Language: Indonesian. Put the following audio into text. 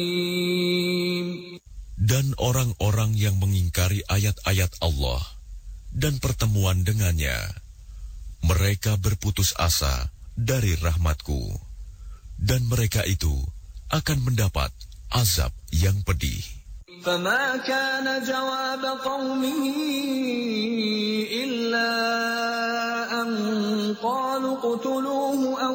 Dan orang-orang yang mengingkari ayat-ayat Allah dan pertemuan dengannya, mereka berputus asa dari rahmat-Ku, dan mereka itu akan mendapat azab yang pedih. فما كان جواب قومه إلا أن قالوا اقتلوه أو